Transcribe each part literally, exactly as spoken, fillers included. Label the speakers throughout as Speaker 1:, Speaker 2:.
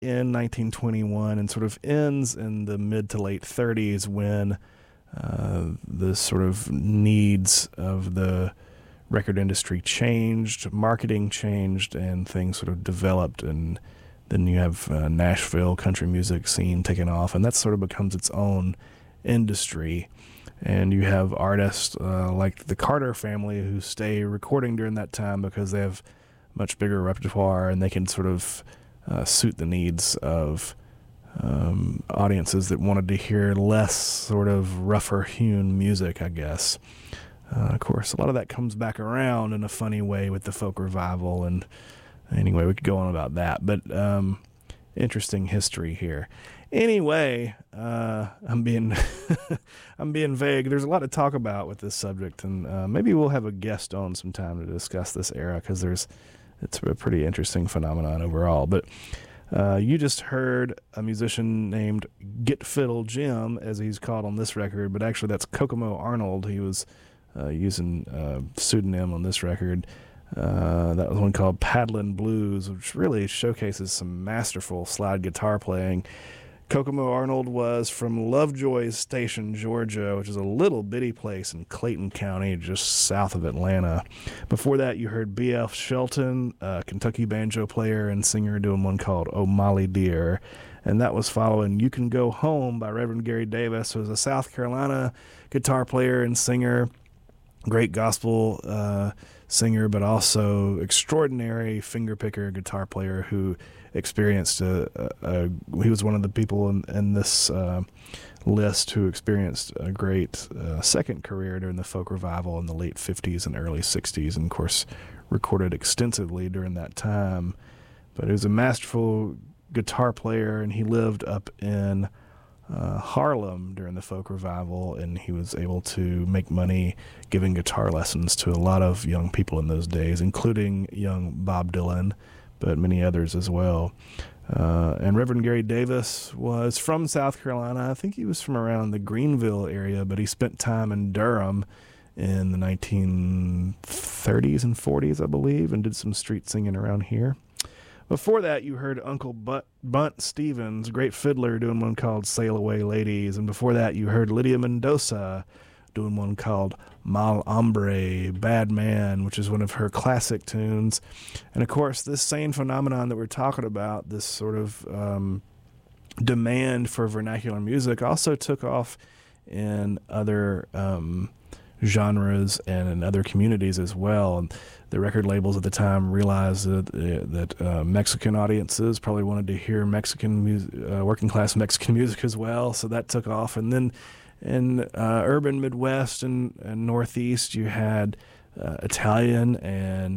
Speaker 1: in nineteen twenty-one and sort of ends in the mid to late thirties when uh, the sort of needs of the record industry changed, marketing changed, and things sort of developed. And then you have uh, Nashville country music scene taking off, and that sort of becomes its own industry. And you have artists uh, like the Carter family who stay recording during that time because they have much bigger repertoire and they can sort of uh, suit the needs of um, audiences that wanted to hear less sort of rougher hewn music, I guess. Uh, of course, a lot of that comes back around in a funny way with the folk revival. And anyway, we could go on about that. But um, interesting history here. Anyway, uh, I'm being I'm being vague. There's a lot to talk about with this subject, and uh, maybe we'll have a guest on sometime to discuss this era because there's it's a pretty interesting phenomenon overall. But uh, you just heard a musician named Get Fiddle Jim, as he's called on this record, but actually that's Kokomo Arnold. He was uh, using a pseudonym on this record. Uh, that was one called Paddlin' Blues, which really showcases some masterful slide guitar playing. Kokomo Arnold was from Lovejoy Station, Georgia, which is a little bitty place in Clayton County, just south of Atlanta. Before that, you heard B F Shelton, a Kentucky banjo player and singer, doing one called Oh Molly Dear. And that was following You Can Go Home by Reverend Gary Davis, who was a South Carolina guitar player and singer, great gospel uh, singer, but also extraordinary fingerpicker guitar player who experienced a, a, a he was one of the people in, in this uh, list who experienced a great uh, second career during the folk revival in the late fifties and early sixties, and of course recorded extensively during that time. But he was a masterful guitar player, and he lived up in uh, Harlem during the folk revival, and he was able to make money giving guitar lessons to a lot of young people in those days, including young Bob Dylan, but many others as well. Uh, and Reverend Gary Davis was from South Carolina. I think he was from around the Greenville area, but he spent time in Durham in the nineteen thirties and forties, I believe, and did some street singing around here. Before that, you heard Uncle Bunt, Bunt Stevens, great fiddler, doing one called Sail Away Ladies. And before that, you heard Lydia Mendoza doing one called Mal Hombre, Bad Man, which is one of her classic tunes. And of course, this same phenomenon that we're talking about, this sort of um, demand for vernacular music, also took off in other um, genres and in other communities as well. And the record labels at the time realized that, uh, that uh, Mexican audiences probably wanted to hear Mexican music, uh, working class Mexican music as well. So that took off. And then in uh, urban Midwest and, and Northeast, you had uh, Italian and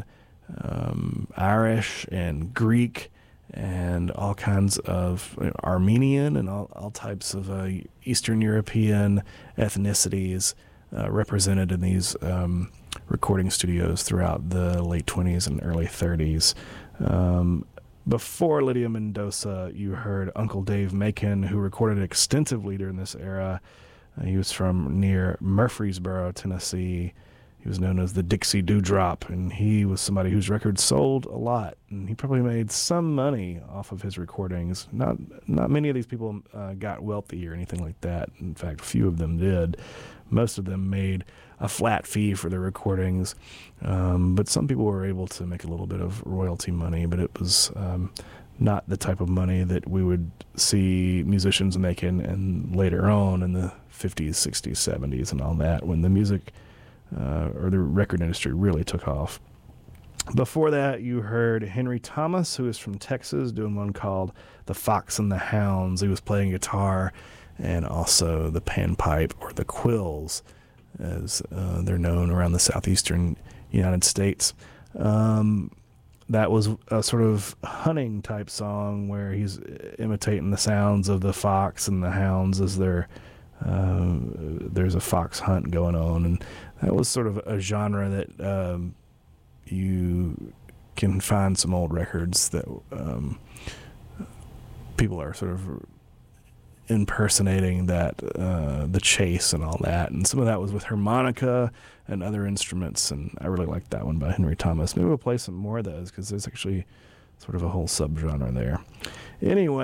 Speaker 1: um, Irish and Greek and all kinds of you know, Armenian and all, all types of uh, Eastern European ethnicities uh, represented in these um, recording studios throughout the late twenties and early thirties. Um, before Lydia Mendoza, you heard Uncle Dave Macon, who recorded extensively during this era. Uh, he was from near Murfreesboro, Tennessee. He was known as the Dixie Dewdrop, and he was somebody whose records sold a lot, and he probably made some money off of his recordings. Not not many of these people uh, got wealthy or anything like that. In fact, few of them did. Most of them made a flat fee for their recordings, um, but some people were able to make a little bit of royalty money, but it was um, not the type of money that we would see musicians making and later on in the fifties, sixties, seventies, and all that, when the music uh, or the record industry really took off. Before that, you heard Henry Thomas, who is from Texas, doing one called The Fox and the Hounds. He was playing guitar and also the panpipe, or the quills, as uh, they're known around the southeastern United States. Um, that was a sort of hunting type song where he's imitating the sounds of the fox and the hounds as they're uh, there's a fox hunt going on, and that was sort of a genre that um, you can find some old records that um, people are sort of impersonating that uh, the chase and all that, and some of that was with harmonica and other instruments, and I really liked that one by Henry Thomas. Maybe we'll play some more of those because there's actually sort of a whole subgenre there. Anyway.